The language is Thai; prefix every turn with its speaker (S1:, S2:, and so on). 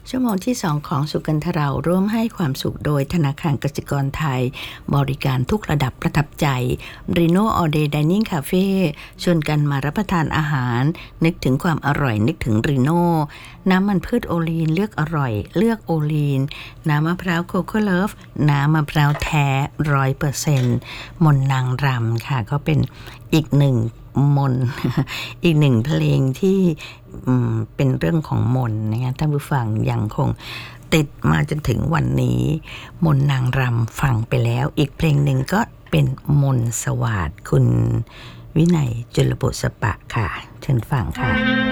S1: ชั่วโมงที่2ของสุกันทเราร่วมให้ความสุขโดยธนาคารกสิกรไทยบริการทุกระดับประทับใจ Reno All Day Dining Cafe ชวนกันมารับประทานอาหารนึกถึงความอร่อยนึกถึง Reno น้ำมันพืชโอลีนเลือกอร่อยเลือกโอลีนน้ำมะพร้าวโคโค่เลิฟน้ำมะพร้าวแท้ 100% มนต์นางรำค่ะก็เป็นอีกหนึ่งมนต์ อีกหนึ่งเพลงที่เป็นเรื่องของมนต์นะคะท่านผู้ฟังยังคงติดมาจนถึงวันนี้มนต์นางรำฟังไปแล้วอีกเพลงหนึ่งก็เป็นมนต์สวาทคุณวินัยจุลบุษปะค่ะเชิญฟังค่ะ